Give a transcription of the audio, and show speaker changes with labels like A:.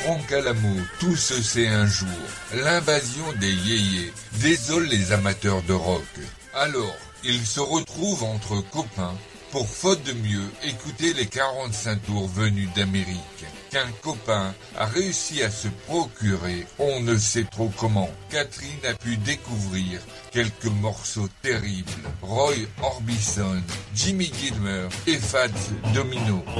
A: Franck Alamo, tout se sait un jour. L'invasion des yéyés désole les amateurs de rock. Alors, ils se retrouvent entre copains pour, faute de mieux, écouter les 45 tours venus d'Amérique, qu'un copain a réussi à se procurer, on ne sait trop comment. Catherine a pu découvrir quelques morceaux terribles. Roy Orbison, Jimmy Gilmer et Fats Domino.